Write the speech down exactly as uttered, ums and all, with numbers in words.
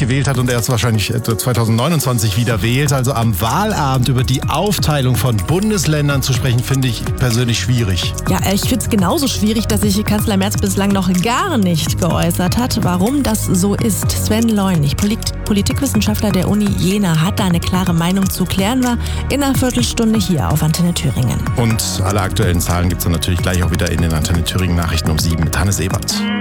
gewählt hat und erst wahrscheinlich zwanzig neunundzwanzig wieder wählt. Also am Wahlabend über die Aufteilung von Bundesländern zu sprechen, finde ich persönlich schwierig. Ja, ich finde es genauso schwierig, dass sich Kanzler Merz bislang noch gar nicht geäußert hat, warum das so ist. Sven Leunig, Polit- Politikwissenschaftler der Uni Jena, hat da eine klare Meinung zu. Klären wir in einer Viertelstunde hier auf Antenne Thüringen. Und alle aktuellen Zahlen gibt es dann natürlich gleich auch wieder in den Antenne Thüringen Nachrichten um sieben mit Hannes Ebert.